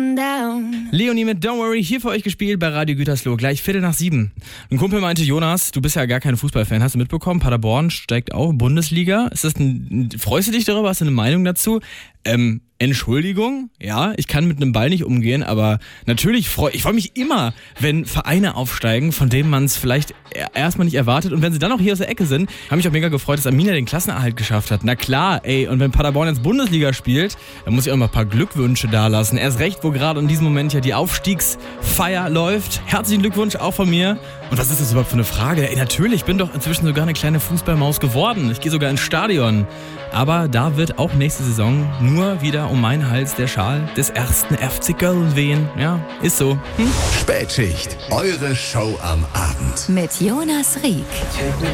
Leonie mit Don't Worry, hier für euch gespielt bei Radio Gütersloh, gleich 6:15. Ein Kumpel meinte, Jonas, du bist ja gar kein Fußballfan, hast du mitbekommen? Paderborn steigt auf, Bundesliga. Freust du dich darüber? Hast du eine Meinung dazu? Entschuldigung, ja, ich kann mit einem Ball nicht umgehen, aber natürlich ich freue mich immer, wenn Vereine aufsteigen, von denen man es vielleicht erstmal nicht erwartet. Und wenn sie dann auch hier aus der Ecke sind, habe mich auch mega gefreut, dass Arminia den Klassenerhalt geschafft hat. Na klar, ey, und wenn Paderborn jetzt Bundesliga spielt, dann muss ich auch mal ein paar Glückwünsche dalassen. Erst recht, wo gerade in diesem Moment ja die Aufstiegsfeier läuft. Herzlichen Glückwunsch auch von mir. Und was ist das überhaupt für eine Frage? Ey, natürlich, ich bin doch inzwischen sogar eine kleine Fußballmaus geworden. Ich gehe sogar ins Stadion. Aber da wird auch nächste Saison nur wieder um meinen Hals der Schal des ersten FC Köln wehen. Ja, ist so. Spätschicht, eure Show am Abend. Mit Jonas Rieck.